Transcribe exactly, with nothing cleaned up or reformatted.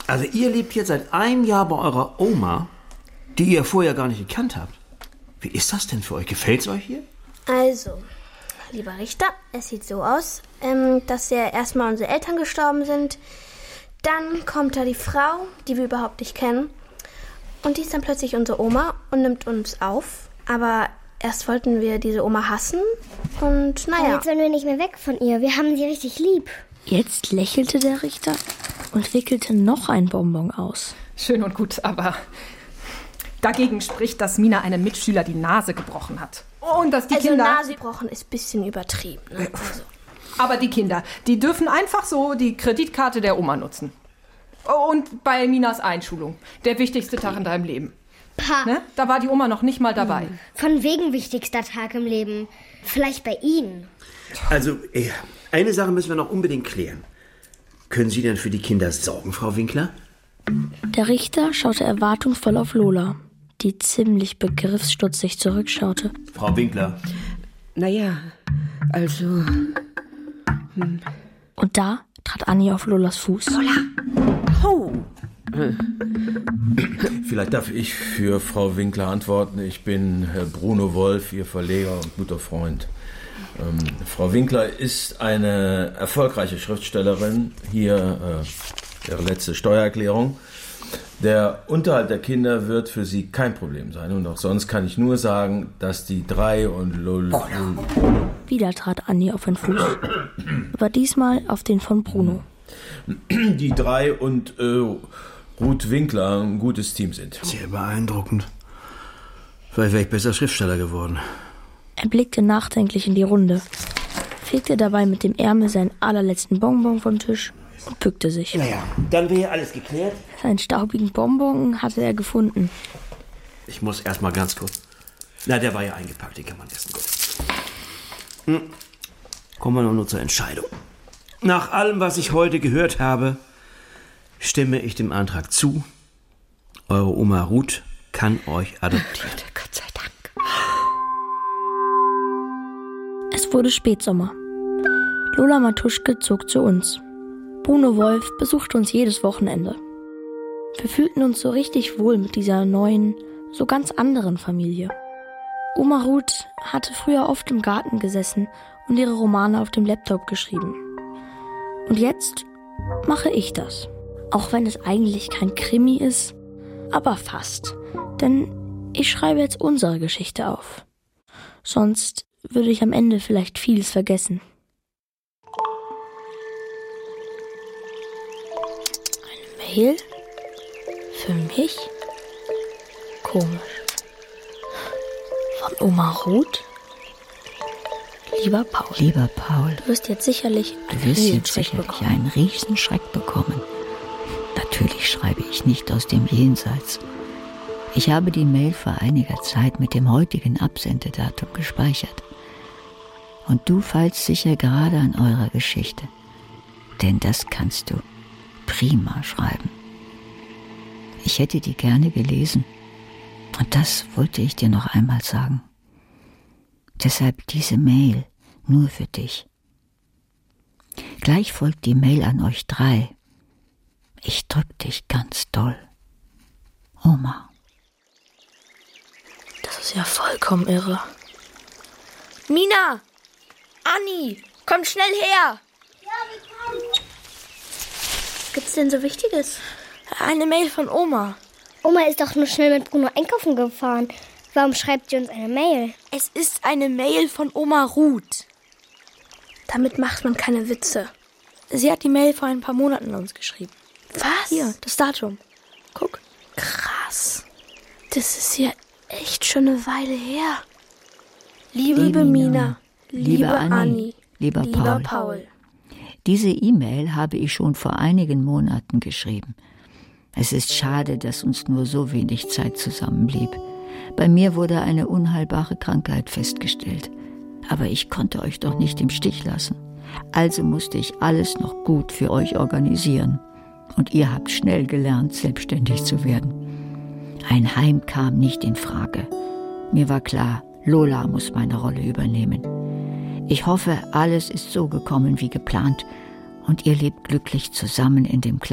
Also ihr lebt jetzt seit einem Jahr bei eurer Oma, die ihr vorher gar nicht gekannt habt. Wie ist das denn für euch? Gefällt's euch hier? Also, lieber Richter, es sieht so aus, ähm, dass ja erstmal unsere Eltern gestorben sind. Dann kommt da die Frau, die wir überhaupt nicht kennen. Und die ist dann plötzlich unsere Oma und nimmt uns auf. Aber erst wollten wir diese Oma hassen und naja. Aber jetzt wollen wir nicht mehr weg von ihr. Wir haben sie richtig lieb. Jetzt lächelte der Richter und wickelte noch ein Bonbon aus. Schön und gut, aber dagegen spricht, dass Mina einem Mitschüler die Nase gebrochen hat. Und dass die also Kinder... Nase gebrochen ist ein bisschen übertrieben. Ne? Also. Aber die Kinder, die dürfen einfach so die Kreditkarte der Oma nutzen. Und bei Minas Einschulung, der wichtigste Tag in deinem Leben. Pa. Ne? Da war die Oma noch nicht mal dabei. Von wegen wichtigster Tag im Leben. Vielleicht bei Ihnen. Also, eine Sache müssen wir noch unbedingt klären. Können Sie denn für die Kinder sorgen, Frau Winkler? Der Richter schaute erwartungsvoll auf Lola, die ziemlich begriffsstutzig zurückschaute. Frau Winkler. Naja, also... Hm. Und da trat Anni auf Lolas Fuß. Lola! Oh! Vielleicht darf ich für Frau Winkler antworten. Ich bin Bruno Wolf, Ihr Verleger und guter Freund. Ähm, Frau Winkler ist eine erfolgreiche Schriftstellerin. Hier äh, ihre letzte Steuererklärung. Der Unterhalt der Kinder wird für sie kein Problem sein. Und auch sonst kann ich nur sagen, dass die drei und Lola... Wieder trat Anni auf den Fuß. Aber diesmal auf den von Bruno. Die drei und äh, Ruth Winkler ein gutes Team sind. Sehr beeindruckend. Vielleicht wäre ich besser Schriftsteller geworden. Er blickte nachdenklich in die Runde, fegte dabei mit dem Ärmel seinen allerletzten Bonbon vom Tisch und bückte sich. Naja, dann wäre alles geklärt. Seinen staubigen Bonbon hatte er gefunden. Ich muss erst mal ganz kurz... Na, der war ja eingepackt, den kann man essen. Gut. Hm. Kommen wir noch nur zur Entscheidung. Nach allem, was ich heute gehört habe, stimme ich dem Antrag zu. Eure Oma Ruth kann euch adoptieren. Gott sei Dank. Es wurde Spätsommer. Lola Matuschke zog zu uns. Bruno Wolf besuchte uns jedes Wochenende. Wir fühlten uns so richtig wohl mit dieser neuen, so ganz anderen Familie. Oma Ruth hatte früher oft im Garten gesessen und ihre Romane auf dem Laptop geschrieben. Und jetzt mache ich das. Auch wenn es eigentlich kein Krimi ist, aber fast. Denn ich schreibe jetzt unsere Geschichte auf. Sonst würde ich am Ende vielleicht vieles vergessen. Eine Mail? Für mich? Komisch. Von Oma Ruth? Lieber Paul. Lieber Paul. Du wirst jetzt sicherlich Du wirst jetzt Schreck sicherlich bekommen. einen Riesenschreck bekommen. Natürlich schreibe ich nicht aus dem Jenseits. Ich habe die Mail vor einiger Zeit mit dem heutigen Absendedatum gespeichert. Und du feilst sicher gerade an eurer Geschichte. Denn das kannst du prima schreiben. Ich hätte die gerne gelesen. Und das wollte ich dir noch einmal sagen. Deshalb diese Mail nur für dich. Gleich folgt die Mail an euch drei. Ich drück dich ganz doll. Oma. Das ist ja vollkommen irre. Mina! Anni! Kommt schnell her! Ja, wir kommen. Was gibt's denn so Wichtiges? Eine Mail von Oma. Oma ist doch nur schnell mit Bruno einkaufen gefahren. Warum schreibt sie uns eine Mail? Es ist eine Mail von Oma Ruth. Damit macht man keine Witze. Sie hat die Mail vor ein paar Monaten an uns geschrieben. Was? Hier, das Datum. Guck. Krass. Das ist ja echt schon eine Weile her. Liebe, Liebe Mina, Mina, liebe, liebe Anni, Anni, lieber lieber Paul. Paul. Diese E-Mail habe ich schon vor einigen Monaten geschrieben. Es ist schade, dass uns nur so wenig Zeit zusammenblieb. Bei mir wurde eine unheilbare Krankheit festgestellt. Aber ich konnte euch doch nicht im Stich lassen. Also musste ich alles noch gut für euch organisieren. Und ihr habt schnell gelernt, selbstständig zu werden. Ein Heim kam nicht in Frage. Mir war klar, Lola muss meine Rolle übernehmen. Ich hoffe, alles ist so gekommen wie geplant und ihr lebt glücklich zusammen in dem kleinen